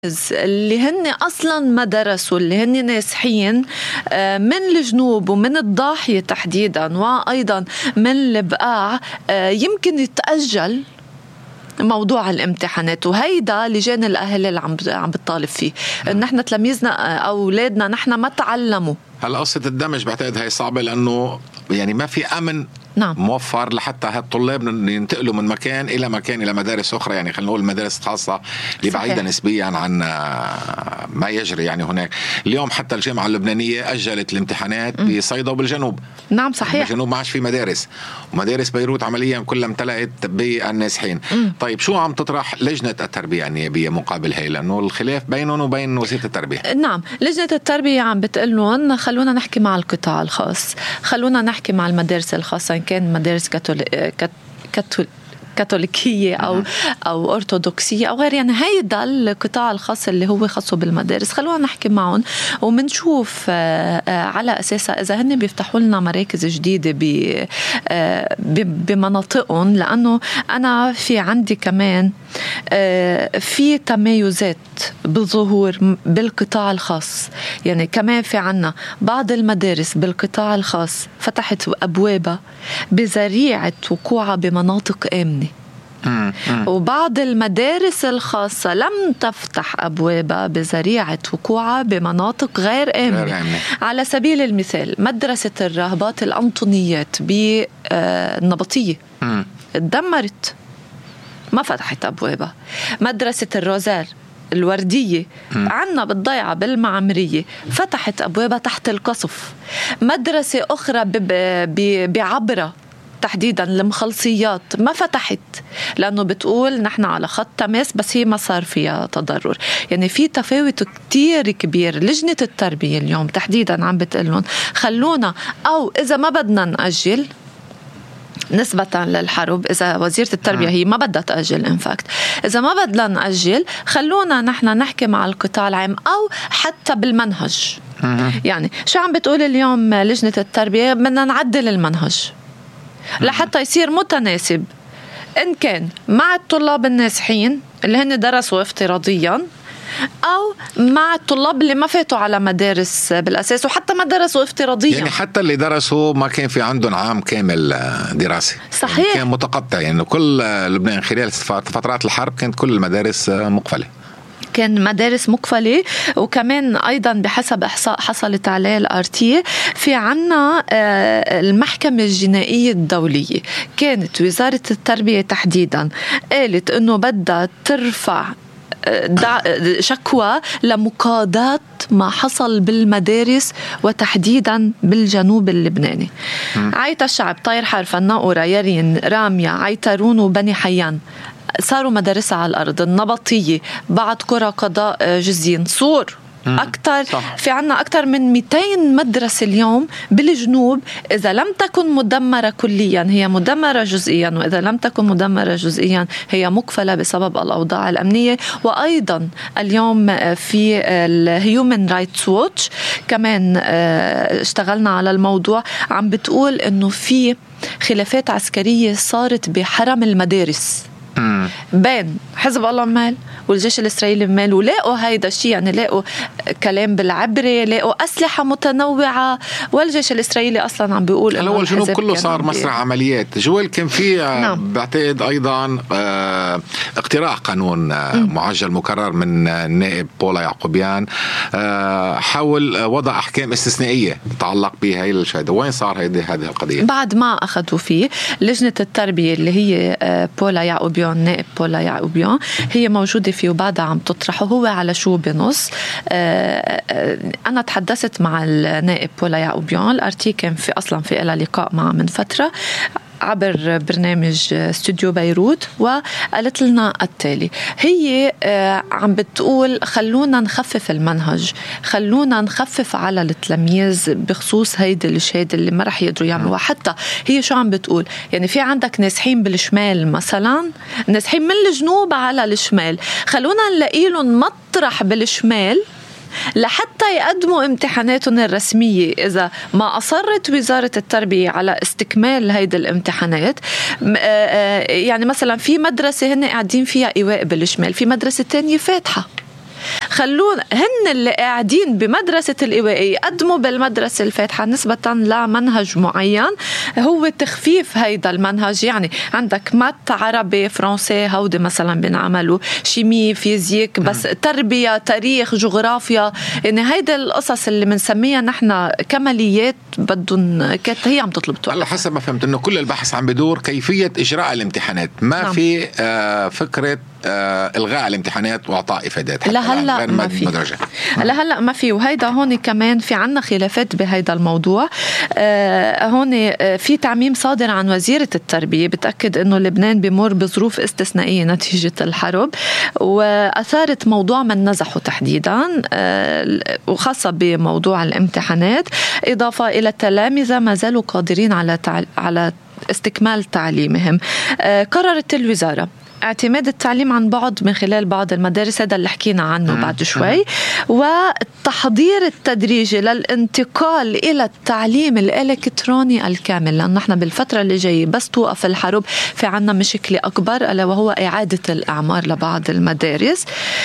اللي هن أصلاً ما درسوا، اللي هن ناسحين من الجنوب ومن الضاحية تحديداً وأيضاً من البقاع، يمكن يتأجل موضوع الامتحانات. وهيدا لجان الأهل اللي عم بتطالب فيه. نحن تلاميذنا أولادنا نحن ما تعلموا. هلا قصة الدمج بعتقد هي صعبة لأنه يعني ما في أمن موفر لحتى هالطلاب ينتقلوا من مكان إلى مكان إلى مدارس أخرى. يعني خلينا نقول المدارس الخاصة اللي بعيدة نسبيا عن ما يجري يعني هناك. اليوم حتى الجامعة اللبنانية أجلت الامتحانات بصيدا وبالجنوب. نعم صحيح. بالجنوب ما عادش في مدارس، ومدارس بيروت عمليا كلها امتلأت بالنازحين. طيب شو عم تطرح لجنة التربية النيابية مقابل هي؟ لأنه الخلاف بينهم وبين وزيرة التربية. نعم، لجنة التربية عم بتقلن خلونا نحكي مع القطاع الخاص، خلونا نحكي مع المدارس الخاصة إن كان مدارس كاثوليكية أو أرثوذكسية أو غير. يعني هيدا القطاع الخاص اللي هو خاصه بالمدارس، خلونا نحكي معهم ومنشوف على أساسها إذا هن بيفتحوا لنا مراكز جديدة بمناطقهم. لأنه أنا في عندي كمان في تمايزات بالظهور بالقطاع الخاص. يعني كمان في عنا بعض المدارس بالقطاع الخاص فتحت أبوابها بذريعة وقوعها بمناطق آمنة، وبعض المدارس الخاصة لم تفتح أبوابها بذريعة وقوعها بمناطق غير آمنة. على سبيل المثال مدرسة الراهبات الأنطونيات بالنبطية اتدمرت، ما فتحت أبوابها. مدرسة الروزال الوردية عنا بالضيعة بالمعمرية فتحت أبوابها تحت القصف. مدرسة أخرى بعبرة تحديدا المخلصيات ما فتحت لأنه بتقول نحن على خط تماس، بس هي ما صار فيها تضرر. يعني في تفاوت كتير كبير. لجنة التربية اليوم تحديدا عم بتقلن خلونا، أو إذا ما بدنا نأجل نسبة للحرب، إذا وزيرة التربية هي ما بدها تأجل انفاكت، إذا ما بدنا نأجل خلونا نحن نحكي مع القطاع العام أو حتى بالمنهج. يعني شو عم بتقول اليوم لجنة التربية؟ بدنا نعدل المنهج لحتى يصير متناسب إن كان مع الطلاب النازحين اللي هن درسوا افتراضيا أو مع الطلاب اللي ما فاتوا على مدارس بالأساس وحتى ما درسوا افتراضيا. يعني حتى اللي درسوا ما كان في عندهم عام كامل دراسي. صحيح. يعني كان متقطع. يعني كل لبنان خلال فترات الحرب كانت كل المدارس مقفلة، كان مدارس مقفلة. وكمان أيضا بحسب إحصاء حصلت عليه الآرتي في عنا المحكمة الجنائية الدولية، كانت وزارة التربية تحديدا قالت أنه بدها ترفع شكوى لمقاضاة ما حصل بالمدارس وتحديدا بالجنوب اللبناني. عيتا الشعب، طاير حرفة، الناقورة، يرين، رامية، عيتارون وبني حيان صاروا مدارسها على الأرض. النبطية بعد قرى قضاء جزين صور أكتر. في عنا أكتر من 200 مدرسة اليوم بالجنوب، إذا لم تكن مدمرة كليا هي مدمرة جزئيا، وإذا لم تكن مدمرة جزئيا هي مقفلة بسبب الأوضاع الأمنية. وأيضا اليوم في الهيومن رايتس ووتش كمان اشتغلنا على الموضوع، عم بتقول إنه في خلافات عسكرية صارت بحرم المدارس بين حزب الله مال والجيش الإسرائيلي مال، ولاقوا هيدا الشيء. يعني لاقوا كلام بالعبرة، لاقوا أسلحة متنوعة، والجيش الإسرائيلي أصلا عم بيقول إنه هو الجنوب كله صار مسرح عمليات. جوال كان في بعتقد أيضا اقتراح قانون معجل مكرر من النائب بولا يعقوبيان حول وضع أحكام استثنائية تتعلق بها هي الشهادة. وين صار هذه القضية؟ بعد ما أخذوا فيه لجنة التربية اللي هي بولا يعقوبيان، نائب بولا يعقوبيان، هي موجودة فيه وبعدها عم تطرحه. هو على شو بنص؟ أنا تحدثت مع النائب بولا يعقوبيان، الأرتي كان في أصلا في إلى لقاء معه من فترة عبر برنامج استوديو بيروت، وقالت لنا التالي. هي عم بتقول خلونا نخفف المنهج، خلونا نخفف على التلاميذ بخصوص هيدي الشهادة اللي ما رح يقدروا يعملوها. حتى هي شو عم بتقول؟ يعني في عندك نازحين بالشمال مثلا، نازحين من الجنوب على الشمال، خلونا نلاقي لهم مطرح بالشمال لحتى يقدموا امتحاناتهم الرسمية. إذا ما أصرت وزارة التربية على استكمال هيدا الامتحانات، يعني مثلا في مدرسة هن قاعدين فيها إيواء بالشمال، في مدرسة تانية فاتحة، خلونا هن اللي قاعدين بمدرسة الإيوائية يقدموا بالمدرسة الفاتحة نسبة لمنهج معين هو تخفيف هيدا المنهج. يعني عندك مات، عربي، فرنسي، هودي مثلا بنعملوا شيمي، فيزيك، بس تربية، تاريخ، جغرافيا، يعني هيدا القصص اللي بنسميها نحن كماليات بدون هي عم تطلب على حسب ما فهمت انه كل البحث عم بدور كيفية اجراء الامتحانات، ما في فكرة الغاء الامتحانات واعطاء افادات. لهلا ما في، لهلا ما في. وهيدا هون كمان في عنا خلافات بهيدا الموضوع. هون في تعميم صادر عن وزيرة التربية بتأكد انه لبنان بمر بظروف استثنائية نتيجة الحرب، واثارت موضوع من نزحه تحديدا وخاصة بموضوع الامتحانات، اضافة الى التلامذة ما زالوا قادرين على استكمال تعليمهم. قررت الوزارة اعتماد التعليم عن بعد من خلال بعض المدارس، هذا اللي حكينا عنه بعد شوي، والتحضير التدريجي للانتقال إلى التعليم الإلكتروني الكامل، لأن نحن بالفترة اللي جاية بس توقف الحرب في عنا مشكلة أكبر ألا وهو إعادة الأعمار لبعض المدارس.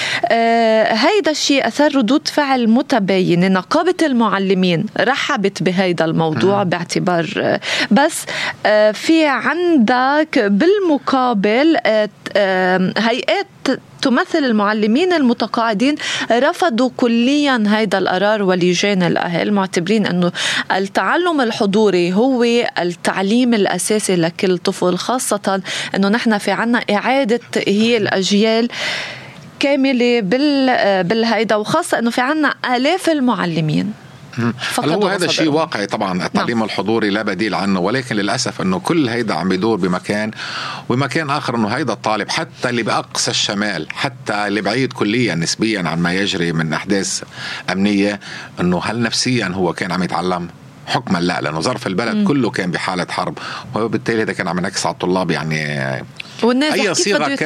هيدا الشيء أثار ردود فعل متباينة. نقابة المعلمين رحبت بهيدا الموضوع باعتبار بس في عندك بالمقابل هيئات تمثل المعلمين المتقاعدين رفضوا كليا هيدا القرار، ولجان الأهل معتبرين أنه التعلم الحضوري هو التعليم الأساسي لكل طفل، خاصة أنه نحن في عنا إعادة تأهيل الأجيال كاملة بالهيدا، وخاصة أنه في عنا آلاف المعلمين. هو هذا الشيء واقعي طبعا. التعليم الحضوري لا بديل عنه، ولكن للأسف أنه كل هيدا عم بيدور بمكان ومكان آخر، أنه هيدا الطالب حتى اللي بأقصى الشمال، حتى اللي بعيد كليا نسبيا عن ما يجري من أحداث أمنية، أنه هل نفسيا هو كان عم يتعلم حكما؟ لا، لأنه ظرف البلد كله كان بحالة حرب، وبالتالي هذا كان عم ينكس على الطلاب. يعني أي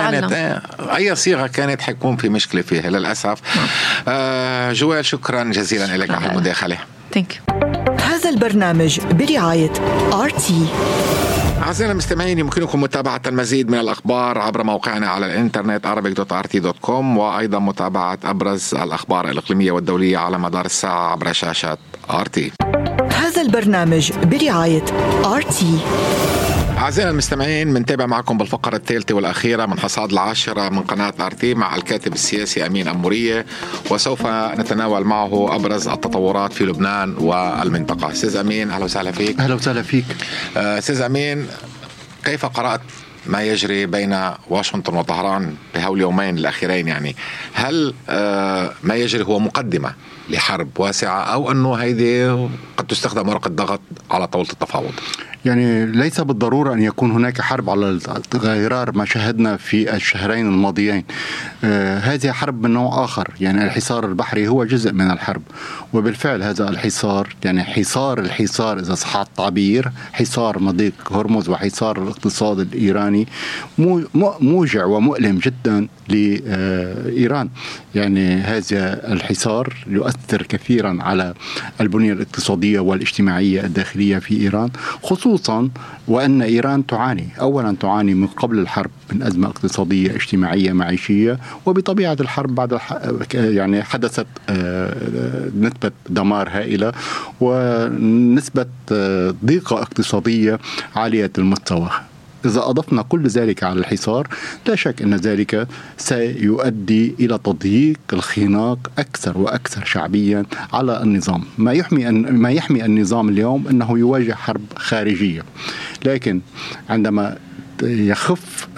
صيغة كانت حيكون في مشكلة فيها للأسف. جوال شكرا جزيلا لك على المداخلة. هذا البرنامج برعاية RT. أعزائنا المستمعين، يمكنكم متابعة المزيد من الأخبار عبر موقعنا على الإنترنت arabic.rt.com، وأيضا متابعة أبرز الأخبار الإقليمية والدولية على مدار الساعة عبر شاشة RT. هذا البرنامج برعاية RT. أعزائنا المستمعين، منتابع معكم بالفقرة الثالثة والأخيرة من حصاد 10 من قناة RT مع الكاتب السياسي أمين أمورية، وسوف نتناول معه أبرز التطورات في لبنان والمنطقة. أستاذ أمين، أهلا وسهلا فيك. أهلا وسهلا فيك. أستاذ أمين، كيف قرأت ما يجري بين واشنطن وطهران بهول اليومين الأخيرين؟ يعني هل ما يجري هو مقدمة لحرب واسعة، أو أنه هيدي قد تستخدم ورقة ضغط على طاولة التفاوض؟ يعني ليس بالضرورة أن يكون هناك حرب على غرار ما شاهدنا في الشهرين الماضيين. هذه حرب من نوع آخر. يعني الحصار البحري هو جزء من الحرب، وبالفعل هذا الحصار، يعني الحصار إذا صح التعبير، حصار مضيق هرمز وحصار الاقتصاد الإيراني موجع ومؤلم جدا لإيران. يعني هذا الحصار يؤثر كثيرا على البنية الاقتصادية والاجتماعية الداخلية في إيران، خصوصا وأن إيران تعاني من قبل الحرب من أزمة اقتصادية اجتماعية معيشية، وبطبيعة الحرب بعد يعني حدثت نسبة دمار هائلة ونسبة ضيقة اقتصادية عالية المستوى. إذا أضفنا كل ذلك على الحصار، لا شك أن ذلك سيؤدي إلى تضييق الخناق أكثر وأكثر شعبيا على النظام. ما يحمي النظام اليوم أنه يواجه حرب خارجية، لكن عندما تخف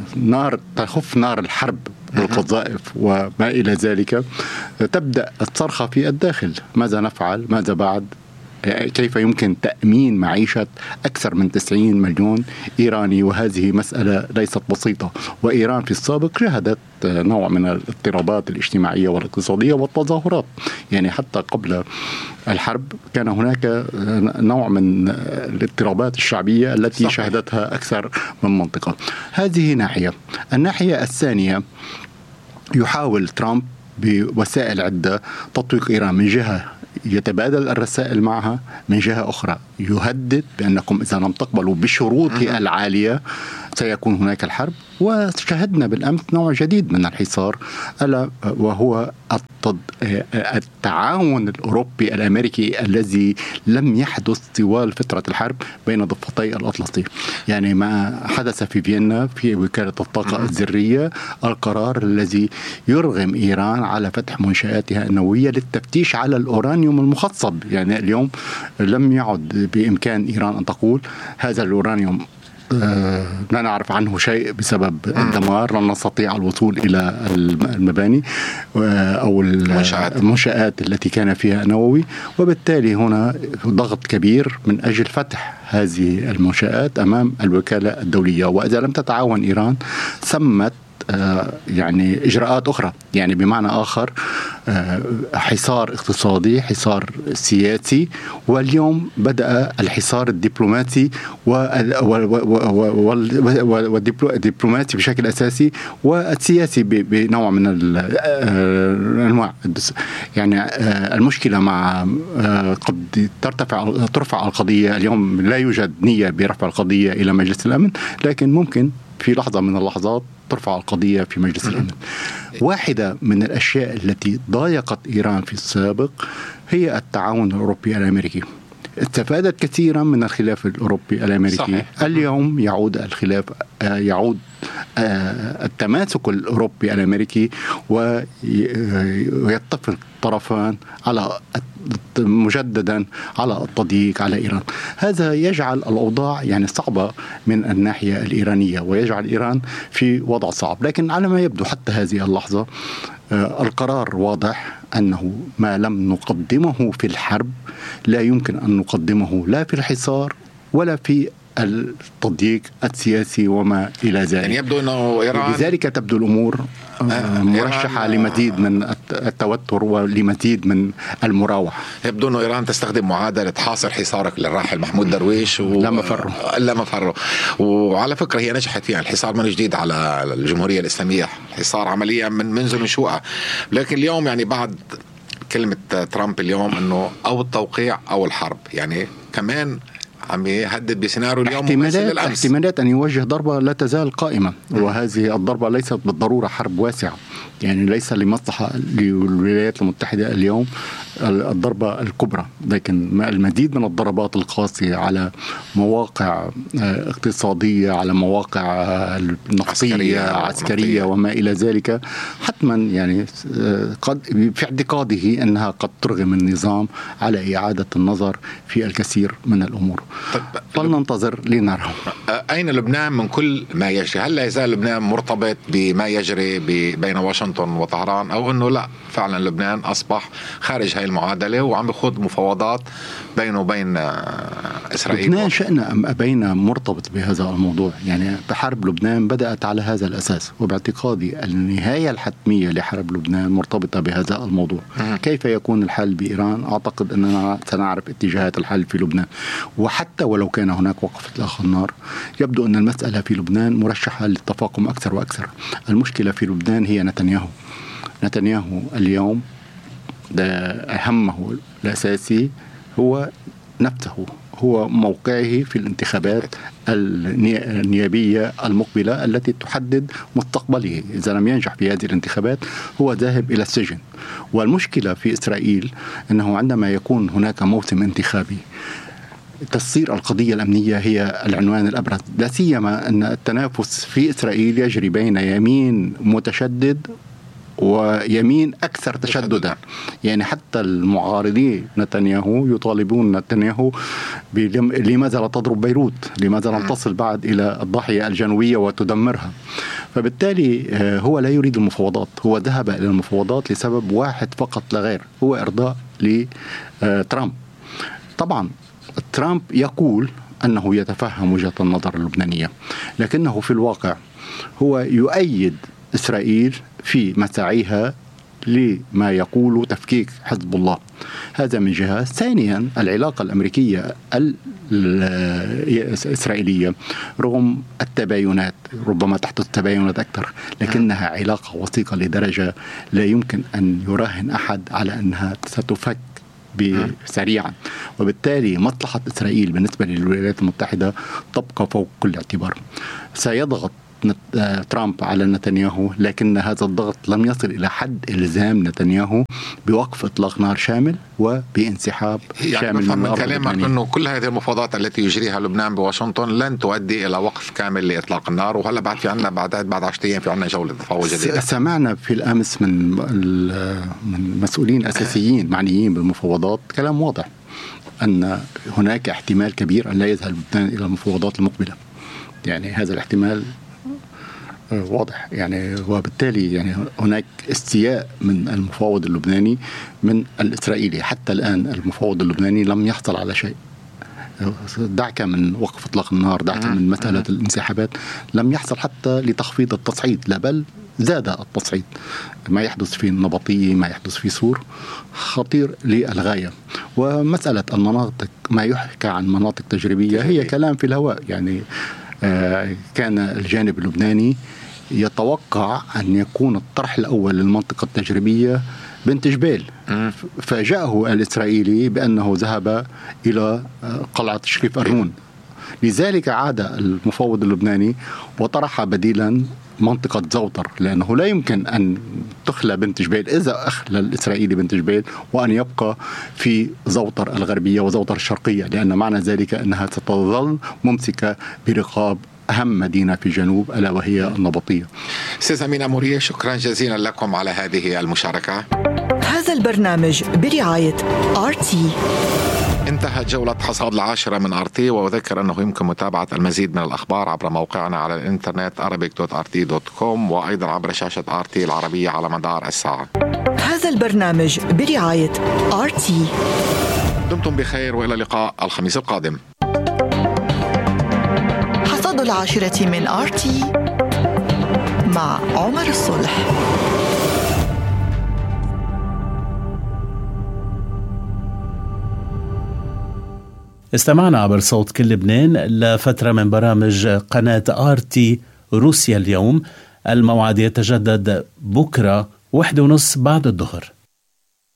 نار الحرب والقذائف وما إلى ذلك، تبدأ الصرخة في الداخل: ماذا نفعل؟ ماذا بعد؟ كيف يمكن تأمين معيشة أكثر من 90 مليون إيراني؟ وهذه مسألة ليست بسيطة. وإيران في السابق شهدت نوع من الاضطرابات الاجتماعية والاقتصادية والتظاهرات. يعني حتى قبل الحرب كان هناك نوع من الاضطرابات الشعبية التي صحيح. شهدتها أكثر من منطقة. هذه ناحية. الناحية الثانية، يحاول ترامب بوسائل عدة تطويق إيران. من جهة يتبادل الرسائل معها، من جهة أخرى يهدد بأنكم إذا لم تقبلوا بشروطه العالية سيكون هناك الحرب. وشاهدنا بالأمس نوع جديد من الحصار، ألا وهو التعاون الأوروبي الأمريكي الذي لم يحدث طوال فترة الحرب بين ضفتي الأطلسي. يعني ما حدث في فيينا في وكالة الطاقة الذرية، القرار الذي يرغم إيران على فتح منشآتها النووية للتفتيش على الأورانيوم المخصب. يعني اليوم لم يعد بإمكان إيران أن تقول هذا الأورانيوم لا نعرف عنه شيء بسبب الدمار، لن نستطيع الوصول إلى المباني أو المنشآت التي كان فيها نووي. وبالتالي هنا ضغط كبير من أجل فتح هذه المنشآت أمام الوكالة الدولية. وإذا لم تتعاون إيران ثمت يعني إجراءات أخرى، يعني بمعنى آخر حصار اقتصادي، حصار سياسي، واليوم بدأ الحصار الدبلوماسي والدبلوماسي بشكل أساسي، والسياسي بنوع من الأنواع. يعني المشكلة مع قد ترفع القضية اليوم، لا يوجد نية برفع القضية إلى مجلس الأمن، لكن ممكن في لحظة من اللحظات ترفع القضية في مجلس الأمن. واحدة من الأشياء التي ضايقت إيران في السابق هي التعاون الأوروبي الأمريكي. استفادت كثيرا من الخلاف الأوروبي الأمريكي. صحيح. اليوم يعود الخلاف، يعود التماسك الأوروبي الأمريكي، ويتفق الطرفان على مجددا على التضييق على إيران. هذا يجعل الأوضاع يعني صعبة من الناحية الإيرانية، ويجعل إيران في وضع صعب. لكن على ما يبدو حتى هذه اللحظة القرار واضح أنه ما لم نقدمه في الحرب لا يمكن أن نقدمه لا في الحصار ولا في التضييق السياسي وما إلى ذلك. يعني يبدو أنه إيران لذلك تبدو الأمور مرشحة لمزيد من التوتر ولمزيد من المراوح. يبدو أنه إيران تستخدم معادلة حاصر حصارك للراحل محمود درويش لا مفره. وعلى فكرة هي نجحت فيها. الحصار من جديد على الجمهورية الإسلامية، حصار عملية منذ نشوءها. لكن اليوم يعني بعد كلمة ترامب اليوم أنه أو التوقيع أو الحرب، يعني كمان عم يهدد بسيناريو اليوم. احتمالات أن يوجه ضربة لا تزال قائمة، وهذه الضربة ليست بالضرورة حرب واسعة. يعني ليس لمصلحة للولايات المتحدة اليوم الضربة الكبرى، لكن المزيد من الضربات القاسية على مواقع اقتصادية، على مواقع نفطية عسكرية وما إلى ذلك، حتما يعني قد في اعتقاده أنها قد ترغم النظام على إعادة النظر في الكثير من الأمور. فلننتظر لنرى أين لبنان من كل ما يجري. هل لا يزال لبنان مرتبط بما يجري بين واشنطن وطهران، أو أنه لا فعلا لبنان أصبح خارج هاي المعادلة وعم بخوض مفاوضات بينه وبين إسرائيل؟ لبنان شأنه أم أبينا مرتبط بهذا الموضوع. يعني بحرب لبنان بدأت على هذا الأساس، وباعتقادي النهاية الحتمية لحرب لبنان مرتبطة بهذا الموضوع. كيف يكون الحل بإيران؟ أعتقد أننا سنعرف اتجاهات الحل في لبنان، وحتى ولو كان هناك وقف إطلاق النار يبدو أن المسألة في لبنان مرشحة للتفاقم أكثر وأكثر. المشكلة في لبنان هي نتنياهو اليوم همه الأساسي هو نفسه، هو موقعه في الانتخابات النيابية المقبلة التي تحدد مستقبله. إذا لم ينجح في هذه الانتخابات هو ذاهب إلى السجن. والمشكلة في إسرائيل أنه عندما يكون هناك موسم انتخابي تصير القضية الأمنية هي العنوان الأبرز، لا سيما أن التنافس في إسرائيل يجري بين يمين متشدد ويمين أكثر تشددا. يعني حتى المعارضين نتنياهو يطالبون نتنياهو لماذا لا تضرب بيروت، لماذا لم تصل بعد إلى الضاحية الجنوبية وتدمرها. فبالتالي هو لا يريد المفاوضات، هو ذهب إلى المفاوضات لسبب واحد فقط لا غير، هو إرضاء لترامب. طبعا ترامب يقول أنه يتفهم وجهة النظر اللبنانية، لكنه في الواقع هو يؤيد إسرائيل في مساعيها لما يقول تفكيك حزب الله. هذا من جهة. ثانيا العلاقة الأمريكية الإسرائيلية رغم التباينات، ربما تحدث تباينات أكثر، لكنها علاقة وثيقة لدرجة لا يمكن أن يراهن أحد على أنها ستفك سريعا، وبالتالي مصلحة إسرائيل بالنسبة للولايات المتحدة تبقى فوق كل اعتبار. سيضغط ترامب على نتنياهو، لكن هذا الضغط لم يصل إلى حد إلزام نتنياهو بوقف إطلاق نار شامل وبانسحاب شامل من الأرض. كلامك أنه كل هذه المفاوضات التي يجريها لبنان بواشنطن لن تؤدي إلى وقف كامل لإطلاق النار، وهلا بعد في عنا بعد 10 أيام في عنا جولة تفاوض جديدة. سمعنا في الأمس من مسؤولين أساسيين معنيين بالمفاوضات كلام واضح أن هناك احتمال كبير أن لا يذهب لبنان إلى المفاوضات المقبلة. يعني هذا الاحتمال واضح يعني، وبالتالي يعني هناك استياء من المفاوض اللبناني من الإسرائيلي. حتى الآن المفاوض اللبناني لم يحصل على شيء. دعك من وقف إطلاق النار، دعك من مسألة الانسحابات، لم يحصل حتى لتخفيض التصعيد، لا بل زاد التصعيد. ما يحدث في النبطية، ما يحدث في سور خطير للغاية. ومسألة المناطق، ما يحكى عن مناطق تجريبية هي كلام في الهواء. يعني كان الجانب اللبناني يتوقع أن يكون الطرح الأول للمنطقة التجريبية بنت جبيل، فاجأه الإسرائيلي بأنه ذهب إلى قلعة شريف أرنون. لذلك عاد المفاوض اللبناني وطرح بديلا منطقة زوطر، لأنه لا يمكن أن تخلى بنت جبيل إذا أخلى الإسرائيلي بنت جبيل وأن يبقى في زوطر الغربية وزوطر الشرقية، لأن معنى ذلك أنها ستظل ممسكة برقاب أهم مدينة في الجنوب ألا وهي النبطية. أستاذ أمين أمورية، شكرا جزيلا لكم على هذه المشاركة. هذا البرنامج برعاية RT. انتهت جولة حصاد 10 من RT، وأذكر أنه يمكن متابعة المزيد من الأخبار عبر موقعنا على الإنترنت arabic.rt.com، وأيضا عبر شاشة RT العربية على مدار الساعة. هذا البرنامج برعاية RT. دمتم بخير وإلى اللقاء الخميس القادم. حصاد 10 من RT مع عمر الصلح. استمعنا عبر صوت كل لبنان لفترة من برامج قناة RT روسيا اليوم. الموعد يتجدد بكرة 1:30 بعد الظهر.